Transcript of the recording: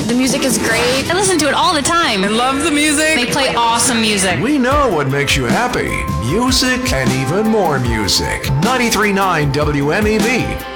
The music is great. I listen to it all the time. I love the music. They play awesome music. We know what makes you happy. Music and even more music. 93.9 WMEV.